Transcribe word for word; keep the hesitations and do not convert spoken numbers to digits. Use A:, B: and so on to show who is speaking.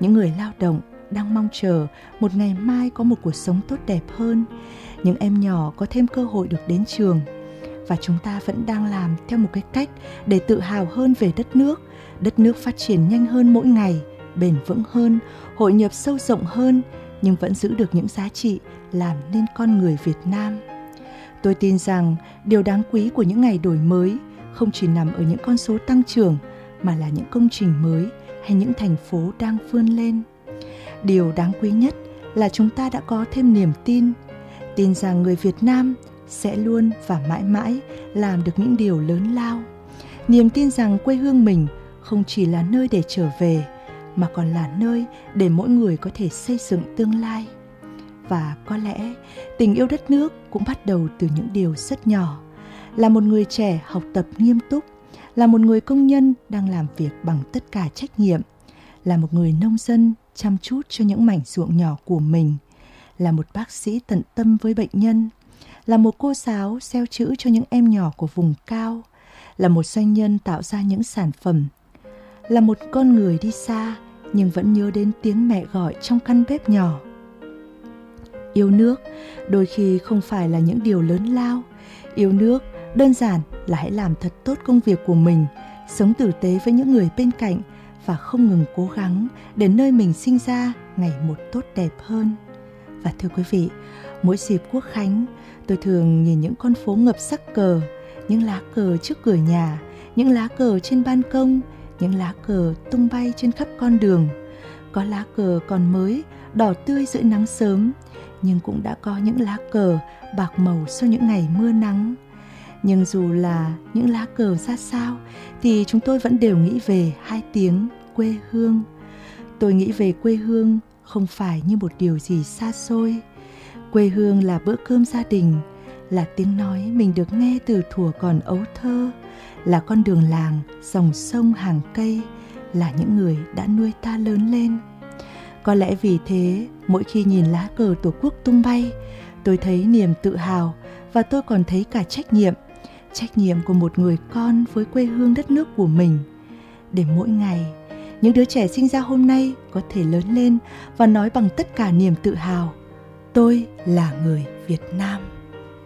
A: những người lao động đang mong chờ một ngày mai có một cuộc sống tốt đẹp hơn, những em nhỏ có thêm cơ hội được đến trường. Và chúng ta vẫn đang làm theo một cái cách để tự hào hơn về đất nước. Đất nước phát triển nhanh hơn mỗi ngày, bền vững hơn, hội nhập sâu rộng hơn, nhưng vẫn giữ được những giá trị làm nên con người Việt Nam. Tôi tin rằng điều đáng quý của những ngày đổi mới không chỉ nằm ở những con số tăng trưởng, mà là những công trình mới hay những thành phố đang vươn lên. Điều đáng quý nhất là chúng ta đã có thêm niềm tin, tin rằng người Việt Nam sẽ luôn và mãi mãi làm được những điều lớn lao. Niềm tin rằng quê hương mình không chỉ là nơi để trở về, mà còn là nơi để mỗi người có thể xây dựng tương lai. Và có lẽ tình yêu đất nước cũng bắt đầu từ những điều rất nhỏ. Là một người trẻ học tập nghiêm túc, là một người công nhân đang làm việc bằng tất cả trách nhiệm, là một người nông dân chăm chút cho những mảnh ruộng nhỏ của mình, là một bác sĩ tận tâm với bệnh nhân, là một cô giáo gieo chữ cho những em nhỏ của vùng cao, là một doanh nhân tạo ra những sản phẩm, là một con người đi xa nhưng vẫn nhớ đến tiếng mẹ gọi trong căn bếp nhỏ. Yêu nước đôi khi không phải là những điều lớn lao. Yêu nước đơn giản là hãy làm thật tốt công việc của mình, sống tử tế với những người bên cạnh và không ngừng cố gắng để nơi mình sinh ra ngày một tốt đẹp hơn. Và thưa quý vị, mỗi dịp Quốc khánh, tôi thường nhìn những con phố ngập sắc cờ, những lá cờ trước cửa nhà, những lá cờ trên ban công, những lá cờ tung bay trên khắp con đường. Có lá cờ còn mới, đỏ tươi dưới nắng sớm, nhưng cũng đã có những lá cờ bạc màu sau những ngày mưa nắng. Nhưng dù là những lá cờ ra sao, thì chúng tôi vẫn đều nghĩ về hai tiếng quê hương. Tôi nghĩ về quê hương không phải như một điều gì xa xôi. Quê hương là bữa cơm gia đình, là tiếng nói mình được nghe từ thuở còn ấu thơ, là con đường làng, dòng sông hàng cây, là những người đã nuôi ta lớn lên. Có lẽ vì thế, mỗi khi nhìn lá cờ Tổ quốc tung bay, tôi thấy niềm tự hào và tôi còn thấy cả trách nhiệm, trách nhiệm của một người con với quê hương đất nước của mình. Để mỗi ngày, những đứa trẻ sinh ra hôm nay có thể lớn lên và nói bằng tất cả niềm tự hào: tôi là người Việt Nam.